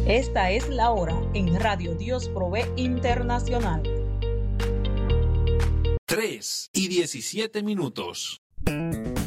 Esta es la hora en Radio Dios Provee Internacional. 3:17.